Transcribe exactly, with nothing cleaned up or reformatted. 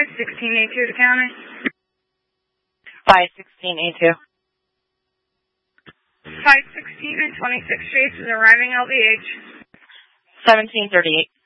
five sixteen A two to county. five sixteen A two. five sixteen and twenty-sixth Street is arriving L B H. seventeen thirty-eight.